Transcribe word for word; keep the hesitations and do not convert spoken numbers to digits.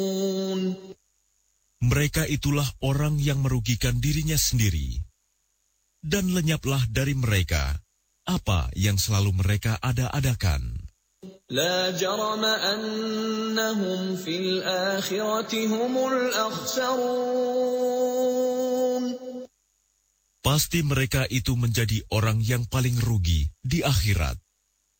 Mereka itulah orang yang merugikan dirinya sendiri. Dan lenyaplah dari mereka apa yang selalu mereka ada-adakan. La jarama annahum fil akhirati humul akhsarun. Pasti mereka itu menjadi orang yang paling rugi di akhirat.